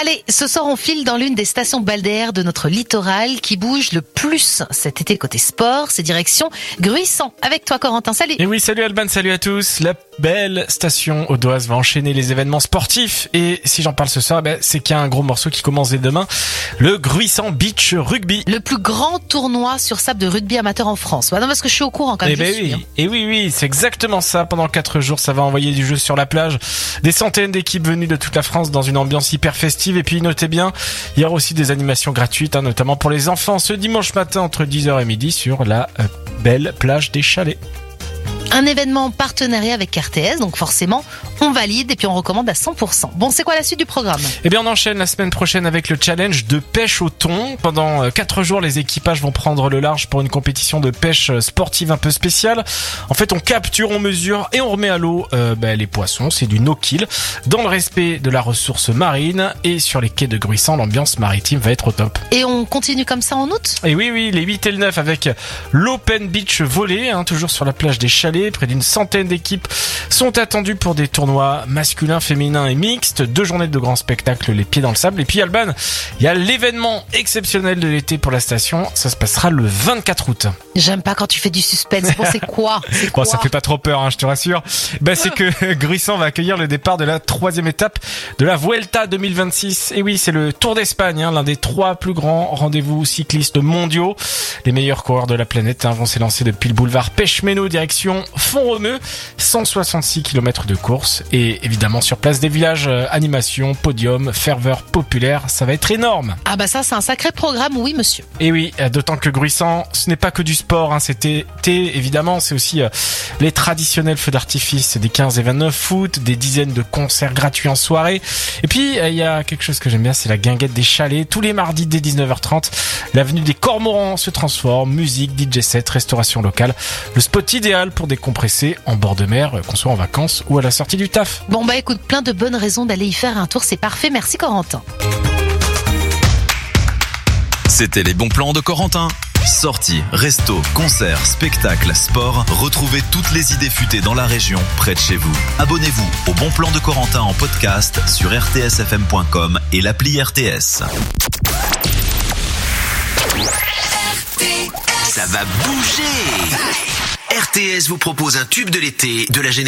Allez, ce soir on file dans l'une des stations balnéaires de notre littoral qui bouge le plus cet été côté sport. C'est direction Gruissant. Avec toi Corentin, salut. Et oui, salut Alban, salut à tous. La belle station audoise va enchaîner les événements sportifs. Et si j'en parle ce soir, c'est qu'il y a un gros morceau qui commence dès demain. Le Gruissant Beach Rugby. Le plus grand tournoi sur sable de rugby amateur en France. Non, parce que je suis au courant quand même. Et oui, c'est exactement ça. Pendant 4 jours, ça va envoyer du jeu sur la plage. Des centaines d'équipes venues de toute la France dans une ambiance hyper festive. Et puis notez bien, il y aura aussi des animations gratuites, notamment pour les enfants, ce dimanche matin entre 10h et midi sur la belle plage des Chalets. Un événement en partenariat avec RTS, donc forcément, on valide et puis on recommande à 100%. Bon, c'est quoi la suite du programme ? Eh bien, on enchaîne la semaine prochaine avec le challenge de pêche au thon. Pendant 4 jours, les équipages vont prendre le large pour une compétition de pêche sportive un peu spéciale. En fait, on capture, on mesure et on remet à l'eau les poissons. C'est du no-kill, dans le respect de la ressource marine. Et sur les quais de Gruissant, l'ambiance maritime va être au top. Et on continue comme ça en août ? Et oui, les 8 et le 9 avec l'Open Beach Volley, toujours sur la plage des Chalets. Près d'une centaine d'équipes sont attendues pour des tournois masculins, féminins et mixtes. 2 journées de grands spectacles, les pieds dans le sable. Et puis Alban, il y a l'événement exceptionnel de l'été pour la station. Ça se passera le 24 août. J'aime pas quand tu fais du suspense. Bon, c'est quoi ? Bon, ça fait pas trop peur, je te rassure. C'est que Gruissant va accueillir le départ de la 3e étape de la Vuelta 2026. Et oui, c'est le Tour d'Espagne, l'un des 3 plus grands rendez-vous cyclistes mondiaux. Les meilleurs coureurs de la planète vont s'élancer depuis le boulevard Pechmeno direction Font-Romeu. 166 km de course et évidemment sur place des villages, animation, podium, ferveur populaire. Ça va être énorme. Ah ça c'est un sacré programme, oui monsieur. Et oui, d'autant que Gruissant, ce n'est pas que du sport, cet été évidemment, c'est aussi les traditionnels feux d'artifice des 15 et 29 août, des dizaines de concerts gratuits en soirée. Et puis il y a quelque chose que j'aime bien, c'est la guinguette des Chalets. Tous les mardis dès 19h30, l'avenue des Cormorans se transforme, musique, DJ set, restauration locale. Le spot idéal pour décompresser en bord de mer, qu'on soit en vacances ou à la sortie du taf. Bon écoute, plein de bonnes raisons d'aller y faire un tour, c'est parfait. Merci Corentin. C'était les bons plans de Corentin. Sorties, restos, concerts, spectacles, sport. Retrouvez toutes les idées futées dans la région, près de chez vous. Abonnez-vous au Bon Plan de Corentin en podcast sur rtsfm.com et l'appli RTS. Ça va bouger. RTS vous propose un tube de l'été de la génération.